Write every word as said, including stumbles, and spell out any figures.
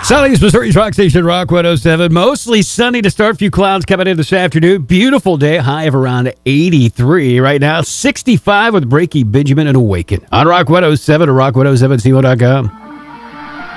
Southeast Missouri's Rock Station, Rock one oh seven. Mostly sunny to start. A few clouds coming in this afternoon. Beautiful day. High of around eighty-three. Right now, sixty-five with Breaky Benjamin and Awaken. On Rock one oh seven or rock one oh seven C one dot com.